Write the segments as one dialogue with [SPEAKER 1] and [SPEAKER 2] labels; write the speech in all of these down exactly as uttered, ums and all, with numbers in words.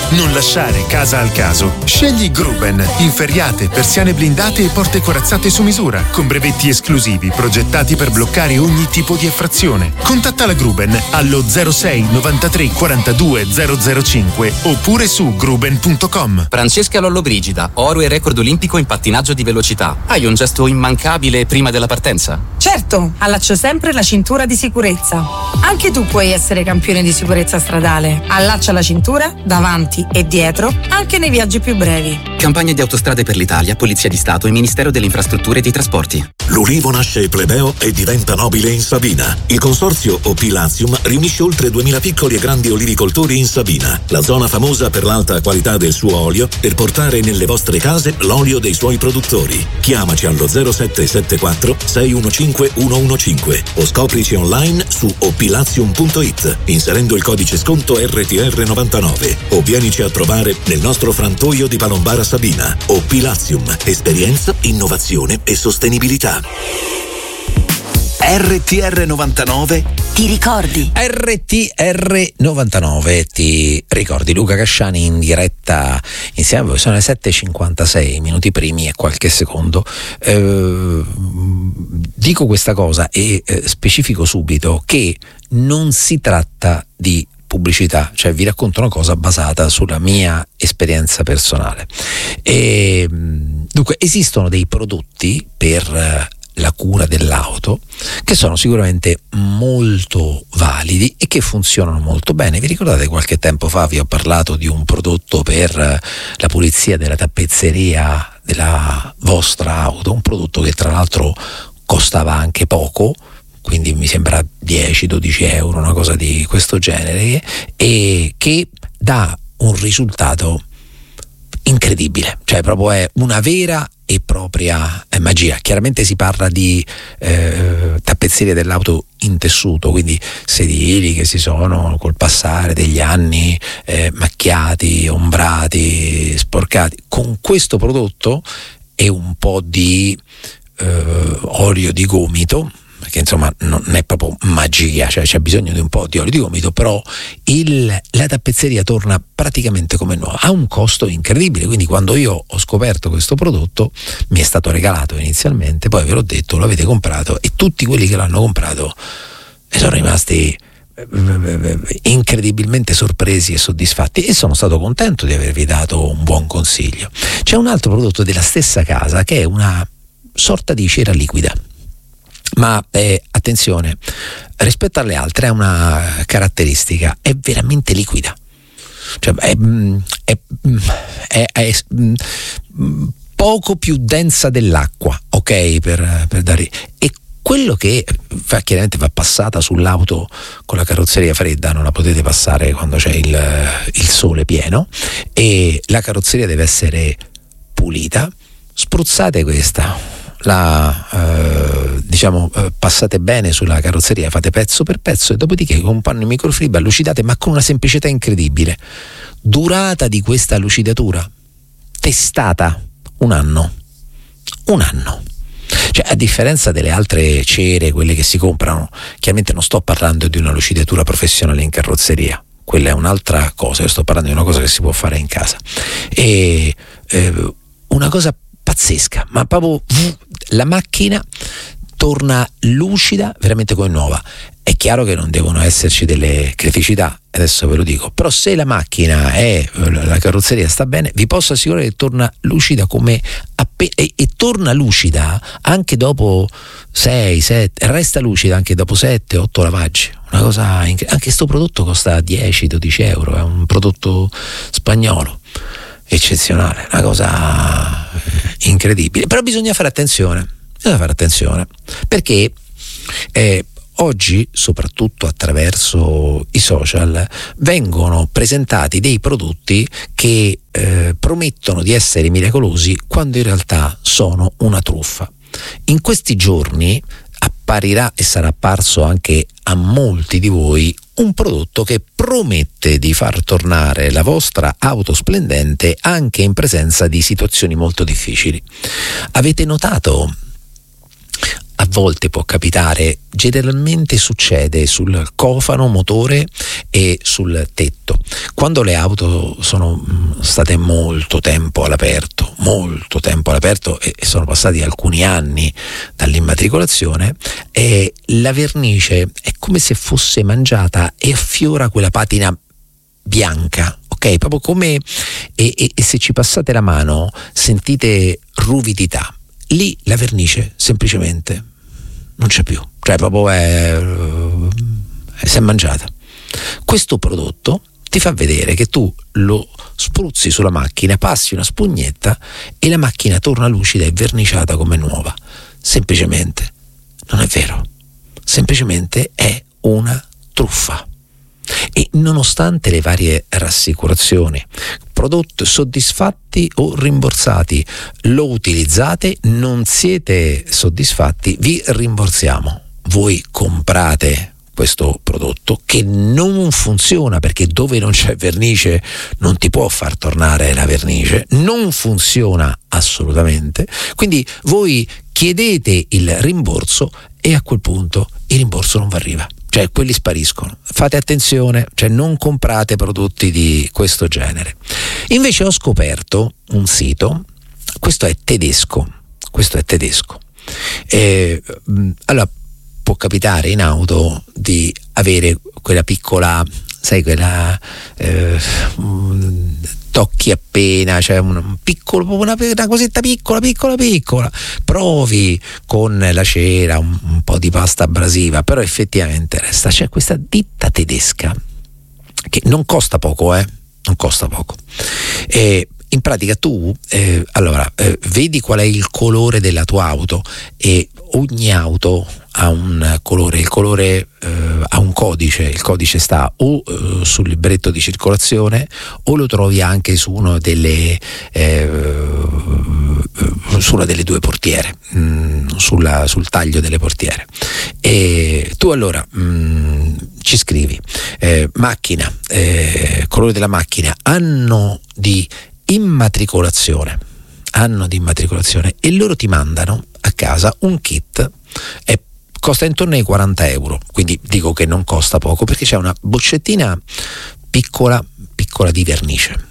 [SPEAKER 1] Non lasciare casa al caso. Scegli Gruben, inferriate, persiane blindate e porte corazzate su misura, con brevetti esclusivi progettati per bloccare ogni tipo di effrazione. Contatta la Gruben allo zero sei novantatré quarantadue zero zero cinque oppure su gruben punto com.
[SPEAKER 2] Francesca Lollobrigida, oro e record olimpico in pattinaggio di velocità. Hai un gesto immancabile prima della partenza?
[SPEAKER 3] Certo, allaccio sempre la cintura di sicurezza. Anche tu puoi essere campione di sicurezza stradale. Allaccia la cintura davanti e dietro, anche nei viaggi più brevi.
[SPEAKER 2] Campagna di Autostrade per l'Italia, Polizia di Stato e Ministero delle Infrastrutture e dei Trasporti.
[SPEAKER 4] L'ulivo nasce plebeo e diventa nobile in Sabina. Il consorzio O P Latium riunisce oltre duemila piccoli e grandi olivicoltori in Sabina, la zona famosa per l'alta qualità del suo olio, per portare nelle vostre case l'olio dei suoi produttori. Chiamaci allo zero sette sette quattro sei uno cinque uno uno cinque o scoprici online su opilatium punto it inserendo il codice sconto R T R novantanove o vienici a trovare nel nostro frantoio di Palombara Sabina. O P Latium, esperienza, innovazione e sostenibilità.
[SPEAKER 5] R T R novantanove
[SPEAKER 6] ti ricordi?
[SPEAKER 7] R T R novantanove ti ricordi? Luca Casciani in diretta insieme a voi. Sono le sette e cinquantasei minuti primi e qualche secondo. Eh, dico questa cosa e eh, specifico subito che non si tratta di pubblicità, cioè vi racconto una cosa basata sulla mia esperienza personale. E, dunque esistono dei prodotti per la cura dell'auto che sono sicuramente molto validi e che funzionano molto bene. Vi ricordate qualche tempo fa vi ho parlato di un prodotto per la pulizia della tappezzeria della vostra auto, un prodotto che tra l'altro costava anche poco, quindi mi sembra dieci dodici euro, una cosa di questo genere, e che dà un risultato incredibile, cioè proprio è una vera e propria magia. Chiaramente si parla di eh, tappezzeria dell'auto in tessuto, quindi sedili che si sono col passare degli anni eh, macchiati, ombrati, sporcati. Con questo prodotto e un po' di eh, olio di gomito, perché insomma non è proprio magia, cioè c'è bisogno di un po' di olio di gomito, però il, la tappezzeria torna praticamente come nuova, ha un costo incredibile. Quindi quando io ho scoperto questo prodotto mi è stato regalato inizialmente, poi ve l'ho detto, lo avete comprato e tutti quelli che l'hanno comprato ne sono rimasti incredibilmente sorpresi e soddisfatti, e sono stato contento di avervi dato un buon consiglio. C'è un altro prodotto della stessa casa che è una sorta di cera liquida, ma eh, attenzione, rispetto alle altre ha una caratteristica: è veramente liquida, cioè è, è, è, è, è poco più densa dell'acqua, ok, per, per dare, e quello che fa, chiaramente va passata sull'auto con la carrozzeria fredda, non la potete passare quando c'è il, il sole pieno, e la carrozzeria deve essere pulita. Spruzzate questa, la eh, diciamo eh, passate bene sulla carrozzeria, fate pezzo per pezzo e dopodiché con un panno in microfibra lucidate, ma con una semplicità incredibile. Durata di questa lucidatura testata un anno un anno cioè, a differenza delle altre cere, quelle che si comprano, chiaramente non sto parlando di una lucidatura professionale in carrozzeria, quella è un'altra cosa, io sto parlando di una cosa che si può fare in casa, e eh, una cosa pazzesca, ma proprio la macchina torna lucida veramente come nuova. È chiaro che non devono esserci delle criticità, adesso ve lo dico, però se la macchina è, la carrozzeria sta bene, vi posso assicurare che torna lucida come appe- e, e torna lucida anche dopo sei sette, resta lucida anche dopo sette otto lavaggi. Una cosa incre- anche sto prodotto costa dieci dodici euro, è un prodotto spagnolo eccezionale, una cosa incredibile. Però bisogna fare attenzione, bisogna fare attenzione perché eh, oggi, soprattutto attraverso i social, vengono presentati dei prodotti che eh, promettono di essere miracolosi quando in realtà sono una truffa. In questi giorni apparirà e sarà apparso anche a molti di voi un prodotto che promette di far tornare la vostra auto splendente anche in presenza di situazioni molto difficili. Avete notato a volte può capitare, generalmente succede sul cofano motore e sul tetto. Quando le auto sono state molto tempo all'aperto, molto tempo all'aperto e sono passati alcuni anni dall'immatricolazione, e la vernice è come se fosse mangiata e affiora quella patina bianca, ok? Proprio come e, e, e se ci passate la mano sentite ruvidità. Lì la vernice semplicemente non c'è più, cioè proprio è, è, si è mangiata. Questo prodotto ti fa vedere che tu lo spruzzi sulla macchina, passi una spugnetta e la macchina torna lucida e verniciata come nuova. Semplicemente non è vero, semplicemente è una truffa. E nonostante le varie rassicurazioni, prodotti soddisfatti o rimborsati, lo utilizzate, non siete soddisfatti, vi rimborsiamo. Voi comprate questo prodotto che non funziona, perché dove non c'è vernice non ti può far tornare la vernice, non funziona assolutamente, quindi voi chiedete il rimborso e a quel punto il rimborso non vi arriva, cioè quelli spariscono. Fate attenzione, cioè non comprate prodotti di questo genere. Invece ho scoperto un sito, questo è tedesco, questo è tedesco. Eh, allora può capitare in auto di avere quella piccola, sai, quella eh, tocchi appena, cioè un piccolo, una, una cosetta piccola, piccola, piccola, provi con la cera un, un po' di pasta abrasiva, però effettivamente resta. C'è questa ditta tedesca che non costa poco, eh, non costa poco. E in pratica tu eh, allora eh, vedi qual è il colore della tua auto, e ogni auto ha un colore, il colore eh, ha un codice, il codice sta o eh, sul libretto di circolazione o lo trovi anche su uno delle eh, su una delle due portiere, mh, sulla, sul taglio delle portiere, e tu allora mh, ci scrivi eh, macchina, eh, colore della macchina, anno di immatricolazione, anno di immatricolazione, e loro ti mandano a casa un kit. È costa intorno ai quaranta euro, quindi dico che non costa poco, perché c'è una boccettina piccola piccola di vernice,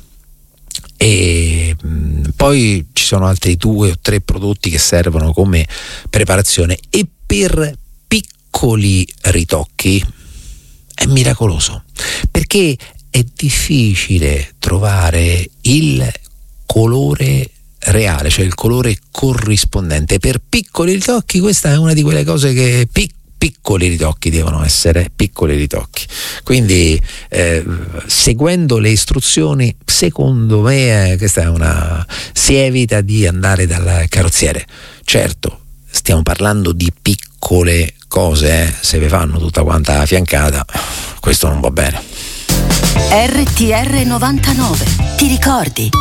[SPEAKER 7] e mh, poi ci sono altri due o tre prodotti che servono come preparazione, e per piccoli ritocchi è miracoloso, perché è difficile trovare il colore reale, cioè il colore corrispondente per piccoli ritocchi. Questa è una di quelle cose che pic- piccoli ritocchi devono essere piccoli ritocchi, quindi eh, seguendo le istruzioni, secondo me eh, questa è una si evita di andare dal carrozziere. Certo, stiamo parlando di piccole cose, eh. Se vi fanno tutta quanta la fiancata, questo non va bene.
[SPEAKER 5] R T R novantanove, ti ricordi?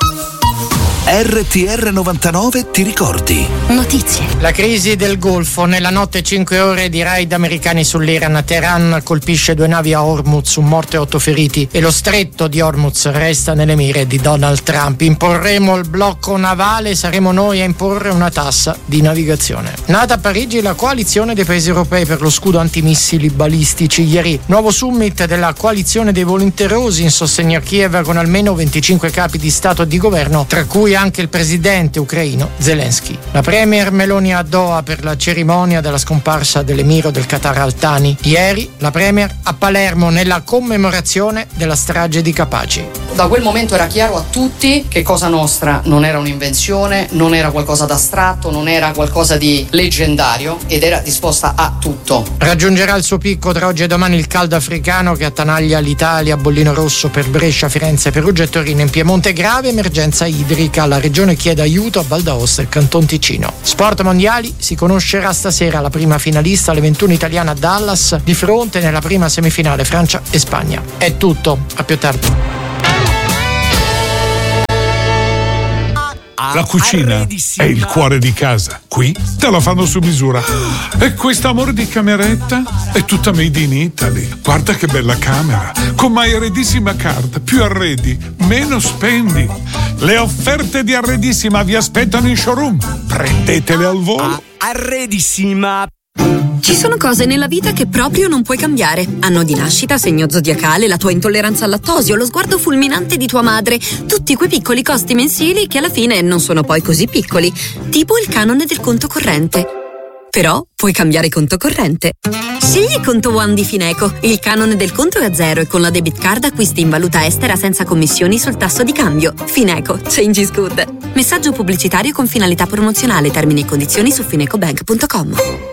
[SPEAKER 6] R T R novantanove ti ricordi?
[SPEAKER 5] Notizie.
[SPEAKER 8] La crisi del Golfo. Nella notte cinque ore di raid americani sull'Iran. A Teheran colpisce due navi a Hormuz, un morto e otto feriti, e lo stretto di Hormuz resta nelle mire di Donald Trump. Imporremo il blocco navale, saremo noi a imporre una tassa di navigazione. Nata a Parigi la coalizione dei paesi europei per lo scudo antimissili balistici. Ieri nuovo summit della coalizione dei volenterosi in sostegno a Kiev, con almeno venticinque capi di Stato e di governo, tra cui anche il presidente ucraino Zelensky. La premier Meloni a Doha per la cerimonia della scomparsa dell'emiro del Qatar Al Thani. Ieri la premier a Palermo nella commemorazione della strage di Capaci.
[SPEAKER 9] Da quel momento era chiaro a tutti che Cosa Nostra non era un'invenzione, non era qualcosa d'astratto, non era qualcosa di leggendario, ed era disposta a tutto.
[SPEAKER 8] Raggiungerà il suo picco tra oggi e domani il caldo africano che attanaglia l'Italia, bollino rosso per Brescia, Firenze, Perugia e Torino. In Piemonte grave emergenza idrica. La regione chiede aiuto a Val d'Aosta e Canton Ticino. Sport mondiali, si conoscerà stasera la prima finalista alle ventuno italiana a Dallas, di fronte nella prima semifinale Francia e Spagna. È tutto, a più tardi.
[SPEAKER 10] La cucina è il cuore di casa. Qui te la fanno su misura. E quest'amore di cameretta è tutta made in Italy. Guarda che bella camera. Con My Arredissima Card. Più arredi, meno spendi. Le offerte di Arredissima vi aspettano in showroom. Prendetele al volo.
[SPEAKER 11] arredissima.
[SPEAKER 12] Ci sono cose nella vita che proprio non puoi cambiare. Anno di nascita, segno zodiacale, la tua intolleranza al lattosio, lo sguardo fulminante di tua madre. Tutti quei piccoli costi mensili che alla fine non sono poi così piccoli. Tipo il canone del conto corrente. Però puoi cambiare conto corrente. Scegli Conto One di Fineco. Il canone del conto è a zero e con la debit card acquisti in valuta estera senza commissioni sul tasso di cambio. Fineco. Change is good. Messaggio pubblicitario con finalità promozionale. Termini e condizioni su finecobank punto com.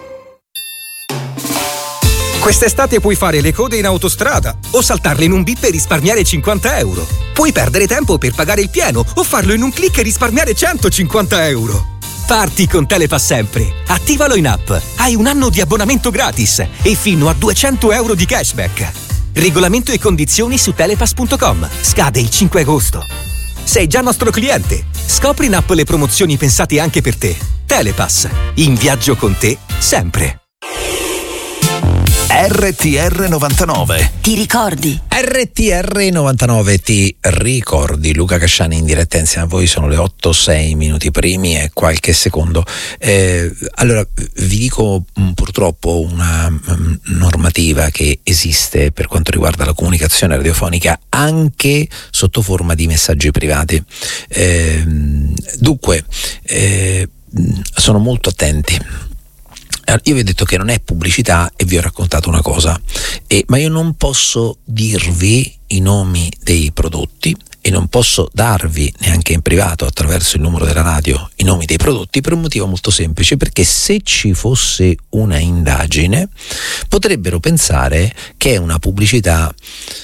[SPEAKER 11] Quest'estate puoi fare le code in autostrada o saltarle in un bip e risparmiare cinquanta euro. Puoi perdere tempo per pagare il pieno o farlo in un click e risparmiare centocinquanta euro. Parti con Telepass sempre. Attivalo in app. Hai un anno di abbonamento gratis e fino a duecento euro di cashback. Regolamento e condizioni su telepass punto com. Scade il cinque agosto. Sei già nostro cliente? Scopri in app le promozioni pensate anche per te. Telepass. In viaggio con te sempre.
[SPEAKER 6] R T R novantanove.
[SPEAKER 5] Ti ricordi?
[SPEAKER 7] R T R novantanove ti ricordi. Luca Casciani in diretta insieme a voi, sono le otto sei minuti primi e qualche secondo. Eh, allora vi dico purtroppo una um, normativa che esiste per quanto riguarda la comunicazione radiofonica anche sotto forma di messaggi privati. Eh, dunque eh, sono molto attenti. Io vi ho detto che non è pubblicità e vi ho raccontato una cosa, eh, ma io non posso dirvi i nomi dei prodotti e non posso darvi neanche in privato attraverso il numero della radio i nomi dei prodotti per un motivo molto semplice, perché se ci fosse una indagine potrebbero pensare che è una pubblicità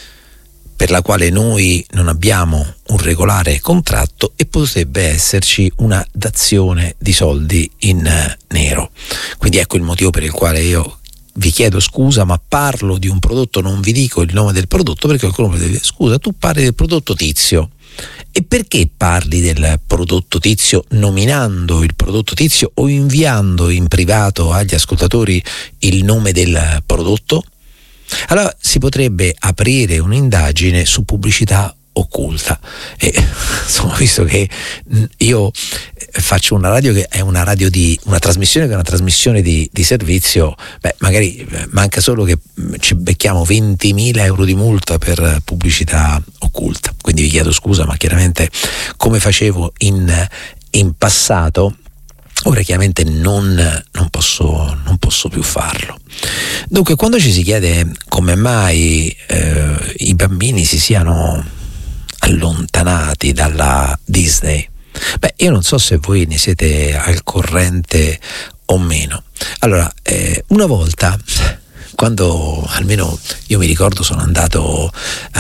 [SPEAKER 7] per la quale noi non abbiamo un regolare contratto e potrebbe esserci una dazione di soldi in nero. Quindi ecco il motivo per il quale io vi chiedo scusa, ma parlo di un prodotto, non vi dico il nome del prodotto, perché qualcuno mi dice: scusa, tu parli del prodotto tizio. E perché parli del prodotto tizio nominando il prodotto tizio o inviando in privato agli ascoltatori il nome del prodotto? Allora si potrebbe aprire un'indagine su pubblicità occulta e insomma, visto che io faccio una radio che è una radio di una trasmissione che è una trasmissione di, di servizio, beh, magari manca solo che ci becchiamo ventimila euro di multa per pubblicità occulta. Quindi vi chiedo scusa, ma chiaramente come facevo in, in passato, ora chiaramente non, non, posso, non posso più farlo. Dunque, quando ci si chiede come mai eh, i bambini si siano allontanati dalla Disney, beh, io non so se voi ne siete al corrente o meno. Allora, eh, una volta, quando almeno io mi ricordo, sono andato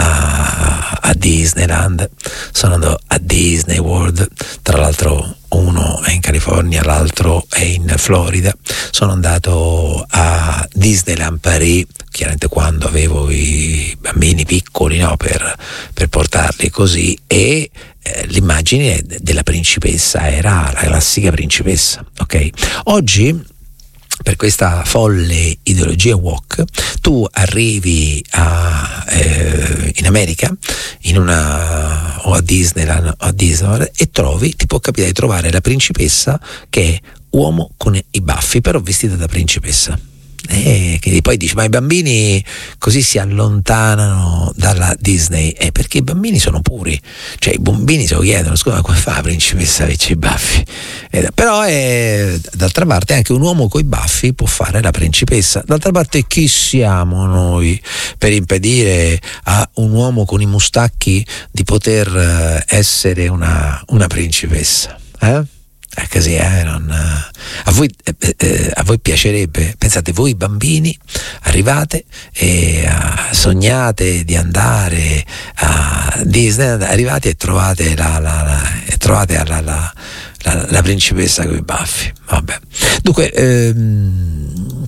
[SPEAKER 7] a, a Disneyland, sono andato a Disney World, tra l'altro uno è in California, l'altro è in Florida. Sono andato a Disneyland Paris, chiaramente quando avevo i bambini piccoli, no, per, per portarli così, e eh, l'immagine della principessa era la classica principessa, ok? Oggi, per questa folle ideologia woke, tu arrivi a, eh, in America in una, o a Disneyland o a Disneyland e trovi, ti può capitare di trovare la principessa che è uomo con i baffi, però vestita da principessa. E quindi poi dici: ma i bambini così si allontanano dalla Disney? È perché i bambini sono puri, cioè i bambini se lo chiedono: scusa, come fa la principessa a avere i baffi? Eh, però è, d'altra parte anche un uomo coi baffi può fare la principessa. D'altra parte chi siamo noi per impedire a un uomo con i mustacchi di poter essere una, una principessa? Eh? È così, eh? Non, a voi eh, eh, a voi piacerebbe? Pensate, voi bambini arrivate e uh, sognate di andare a Disney, arrivate e trovate la, la, la, e trovate la, la, la, la principessa con i baffi. Vabbè. Dunque ehm,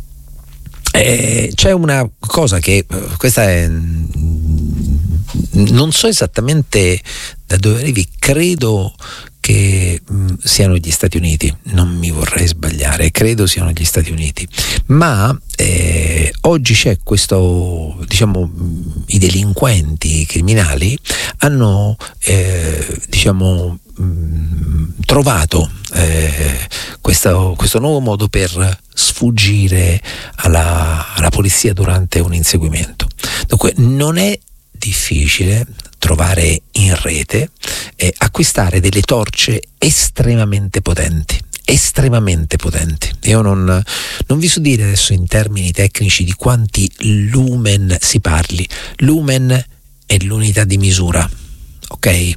[SPEAKER 7] eh, c'è una cosa che questa è, non so esattamente da dove arrivi, credo che mh, siano gli Stati Uniti, non mi vorrei sbagliare, credo siano gli Stati Uniti, ma eh, oggi c'è questo, diciamo, mh, i delinquenti i criminali hanno eh, diciamo mh, trovato eh, questo, questo nuovo modo per sfuggire alla, alla polizia durante un inseguimento. Dunque non è difficile trovare in rete e acquistare delle torce estremamente potenti, estremamente potenti. Io non, non vi so dire adesso in termini tecnici di quanti lumen si parli. Lumen è l'unità di misura, ok?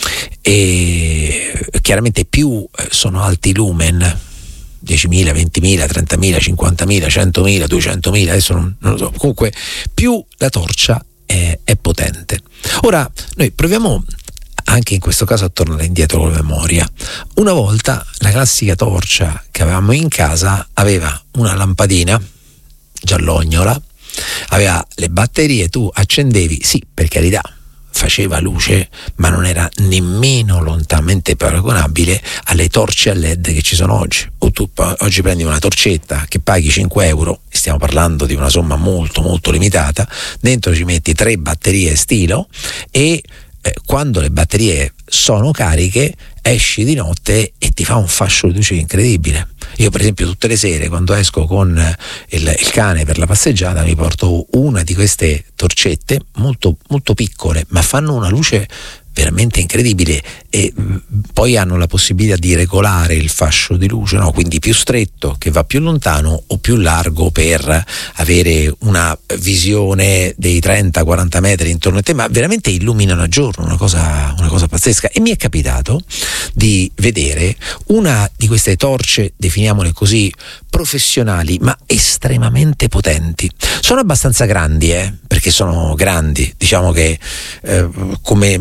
[SPEAKER 7] E chiaramente più sono alti i lumen, diecimila, ventimila, trentamila, cinquantamila, centomila, duecentomila, adesso non, non lo so, comunque più la torcia è, è potente. Ora noi proviamo anche in questo caso a tornare indietro con la memoria. Una volta la classica torcia che avevamo in casa aveva una lampadina giallognola, aveva le batterie, tu accendevi, sì, per carità, faceva luce, ma non era nemmeno lontanamente paragonabile alle torce a led che ci sono oggi. O tu oggi prendi una torcetta che paghi cinque euro, stiamo parlando di una somma molto molto limitata, dentro ci metti tre batterie stilo e eh, quando le batterie sono cariche esci di notte e ti fa un fascio di luce incredibile. Io per esempio tutte le sere quando esco con il, il cane per la passeggiata mi porto una di queste torcette molto molto piccole, ma fanno una luce veramente incredibile e poi hanno la possibilità di regolare il fascio di luce, no? Quindi più stretto che va più lontano o più largo per avere una visione dei trenta quaranta metri intorno a te, ma veramente illuminano a giorno, una cosa, una cosa pazzesca. E mi è capitato di vedere una di queste torce, definiamole così, professionali ma estremamente potenti. Sono abbastanza grandi, eh, perché sono grandi, diciamo che eh, come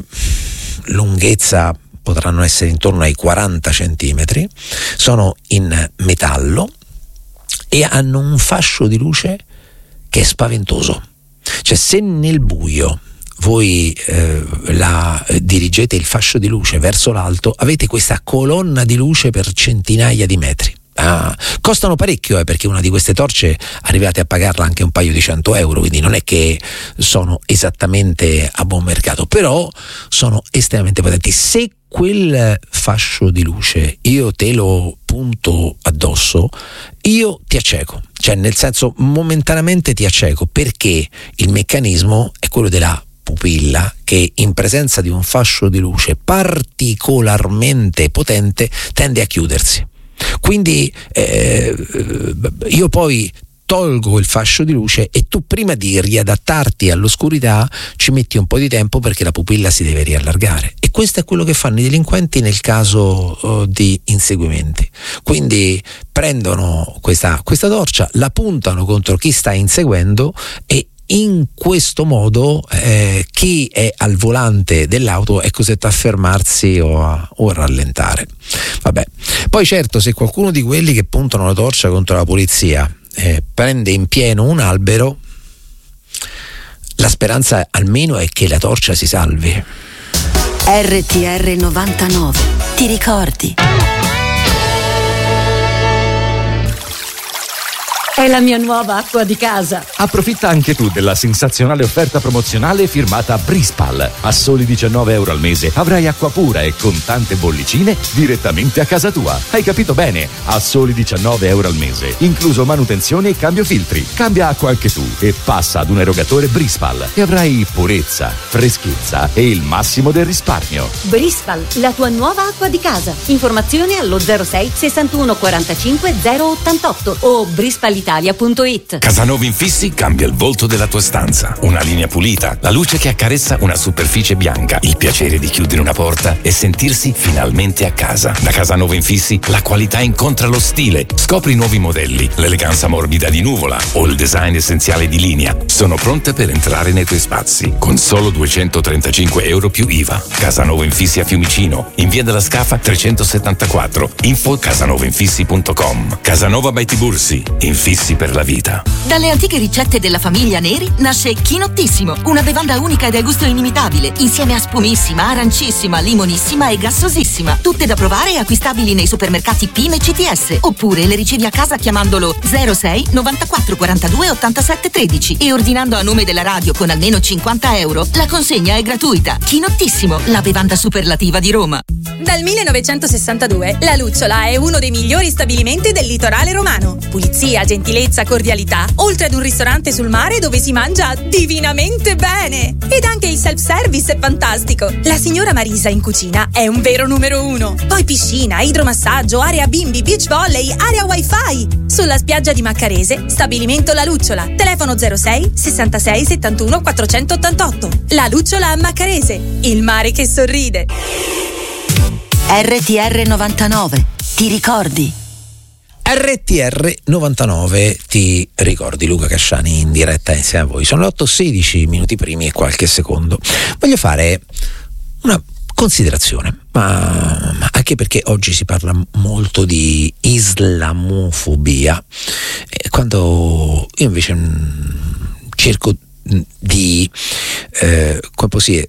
[SPEAKER 7] lunghezza potranno essere intorno ai quaranta centimetri, sono in metallo e hanno un fascio di luce che è spaventoso. Cioè se nel buio voi eh, la dirigete il fascio di luce verso l'alto, avete questa colonna di luce per centinaia di metri. Ah, costano parecchio eh, perché una di queste torce arrivate a pagarla anche un paio di cento euro, quindi non è che sono esattamente a buon mercato, però sono estremamente potenti. Se quel fascio di luce io te lo punto addosso, io ti acceco, cioè nel senso momentaneamente ti acceco, perché il meccanismo è quello della pupilla che in presenza di un fascio di luce particolarmente potente tende a chiudersi. Quindi eh, io poi tolgo il fascio di luce e tu prima di riadattarti all'oscurità ci metti un po' di tempo perché la pupilla si deve riallargare, e questo è quello che fanno i delinquenti nel caso uh, di inseguimenti. Quindi prendono questa, questa torcia, la puntano contro chi sta inseguendo e in questo modo eh, chi è al volante dell'auto è costretto a fermarsi o a, o a rallentare. Vabbè, poi certo, se qualcuno di quelli che puntano la torcia contro la polizia eh, prende in pieno un albero, la speranza almeno è che la torcia si salvi.
[SPEAKER 5] R T R novantanove, ti ricordi?
[SPEAKER 13] È la mia nuova acqua di casa.
[SPEAKER 14] Approfitta anche tu della sensazionale offerta promozionale firmata Brispal. A soli diciannove euro al mese avrai acqua pura e con tante bollicine direttamente a casa tua. Hai capito bene? A soli diciannove euro al mese, incluso manutenzione e cambio filtri. Cambia acqua anche tu e passa ad un erogatore Brispal e avrai purezza, freschezza e il massimo del risparmio.
[SPEAKER 13] Brispal, la tua nuova acqua di casa. Informazioni allo zero sei sessantuno quarantacinque zero ottantotto o brispal italia punto it.
[SPEAKER 15] Casanova Infissi cambia il volto della tua stanza. Una linea pulita, la luce che accarezza una superficie bianca, il piacere di chiudere una porta e sentirsi finalmente a casa. Da Casanova Infissi la qualità incontra lo stile. Scopri i nuovi modelli, l'eleganza morbida di Nuvola o il design essenziale di Linea. Sono pronte per entrare nei tuoi spazi con solo duecentotrentacinque euro più I V A. Casanova Infissi a Fiumicino, in via della Scafa trecentosettantaquattro. Info casanovainfissi punto com. Casanova by Tibursi. Infissi fissi per la vita.
[SPEAKER 16] Dalle antiche ricette della famiglia Neri nasce Chinottissimo, una bevanda unica e dal gusto inimitabile, insieme a spumissima, arancissima, limonissima e gassosissima. Tutte da provare e acquistabili nei supermercati P I M e C T S, oppure le ricevi a casa chiamandolo zero sei novantaquattro quarantadue ottantasette tredici e ordinando a nome della radio con almeno cinquanta euro. La consegna è gratuita. Chinottissimo, la bevanda superlativa di Roma.
[SPEAKER 17] Dal millenovecentosessantadue La Lucciola è uno dei migliori stabilimenti del litorale romano. Pulizia, gentilezza, cordialità, oltre ad un ristorante sul mare dove si mangia divinamente bene. Ed anche il self-service è fantastico. La signora Marisa in cucina è un vero numero uno. Poi piscina, idromassaggio, area bimbi, beach volley, area wifi. Sulla spiaggia di Maccarese, stabilimento La Lucciola. Telefono zero sei sessantasei settantuno quattrocentottantotto. La Lucciola a Maccarese, il mare che sorride.
[SPEAKER 5] R T R novantanove, ti ricordi?
[SPEAKER 7] R T R novantanove, ti ricordi? Luca Casciani in diretta insieme a voi. Sono le otto e sedici minuti primi e qualche secondo. Voglio fare una considerazione, ma, ma anche perché oggi si parla molto di islamofobia, eh, quando io invece mh, cerco di eh, come posso dire,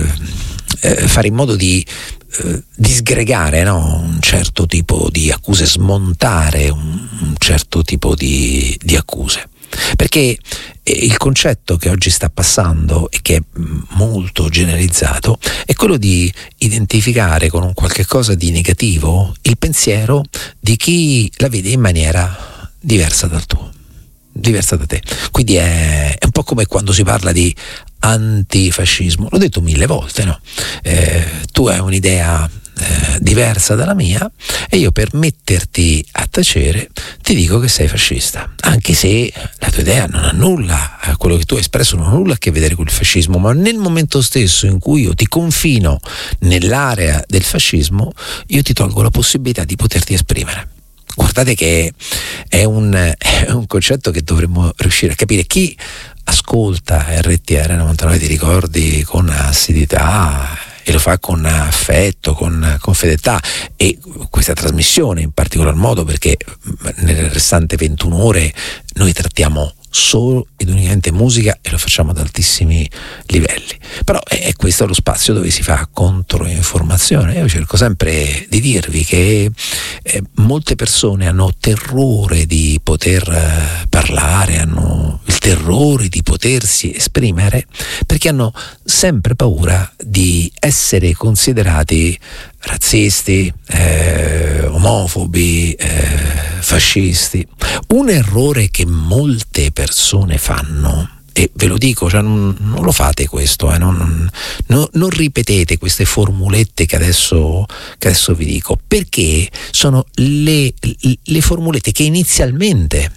[SPEAKER 7] eh, fare in modo di eh, disgregare, no? un certo tipo di accuse, smontare un, un certo tipo di, di accuse, perché il concetto che oggi sta passando e che è molto generalizzato è quello di identificare con un qualche cosa di negativo il pensiero di chi la vede in maniera diversa dal tuo, diversa da te. Quindi è, è un po' come quando si parla di antifascismo, l'ho detto mille volte, no? Eh, tu hai un'idea eh, diversa dalla mia e io, per metterti a tacere, ti dico che sei fascista, anche se la tua idea non ha nulla, quello che tu hai espresso non ha nulla a che vedere con il fascismo, ma nel momento stesso in cui io ti confino nell'area del fascismo, io ti tolgo la possibilità di poterti esprimere. Guardate che è un, è un concetto che dovremmo riuscire a capire. Chi ascolta R T R novantanove, ti ricordi, con assiduità e lo fa con affetto, con, con fedeltà, e questa trasmissione in particolar modo, perché nelle restanti ventuno ore noi trattiamo solo ed unicamente musica e lo facciamo ad altissimi livelli, però è questo lo spazio dove si fa controinformazione. Io cerco sempre di dirvi che eh, molte persone hanno terrore di poter eh, parlare, hanno il terrore di potersi esprimere, perché hanno sempre paura di essere considerati razzisti, eh, omofobi, eh, fascisti. Un errore che molte persone fanno, e ve lo dico, cioè non, non lo fate questo, eh, non, non, non ripetete queste formulette che adesso, che adesso vi dico, perché sono le, le formulette che inizialmente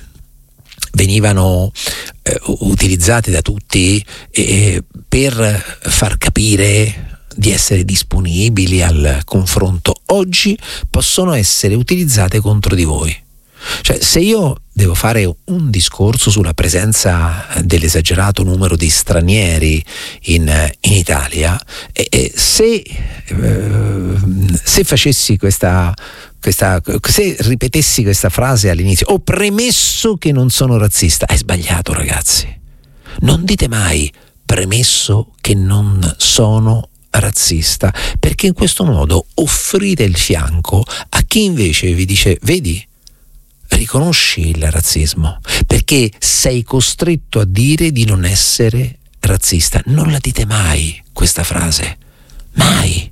[SPEAKER 7] venivano eh, utilizzate da tutti eh, per far capire di essere disponibili al confronto. Oggi possono essere utilizzate contro di voi. Cioè, se io devo fare un discorso sulla presenza dell'esagerato numero di stranieri in, in Italia, e, e se, eh, se facessi questa, questa, se ripetessi questa frase all'inizio, ho premesso che non sono razzista, è sbagliato, ragazzi. Non dite mai premesso che non sono razzista, perché in questo modo offrite il fianco a chi invece vi dice: vedi, riconosci il razzismo, perché sei costretto a dire di non essere razzista. Non la dite mai questa frase, mai,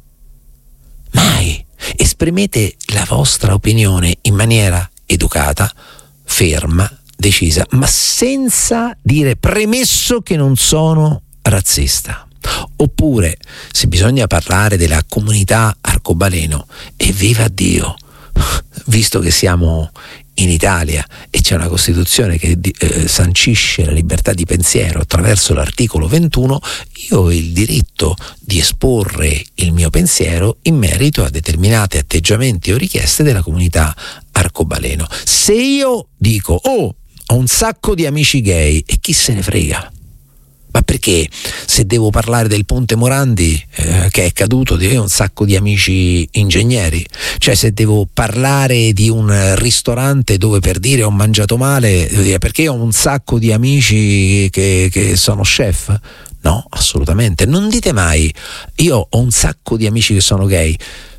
[SPEAKER 7] mai. Esprimete la vostra opinione in maniera educata, ferma, decisa, ma senza dire premesso che non sono razzista. Oppure, se bisogna parlare della comunità arcobaleno, e viva Dio, visto che siamo in Italia e c'è una Costituzione che eh, sancisce la libertà di pensiero attraverso l'articolo ventuno, io ho il diritto di esporre il mio pensiero in merito a determinati atteggiamenti o richieste della comunità arcobaleno. Se io dico: oh, ho un sacco di amici gay, e chi se ne frega? Ma perché se devo parlare del ponte Morandi eh, che è caduto, devo avere un sacco di amici ingegneri? Cioè, se devo parlare di un ristorante dove, per dire, ho mangiato male, devo dire perché ho un sacco di amici che, che sono chef? No, assolutamente. Non dite mai io ho un sacco di amici che sono gay.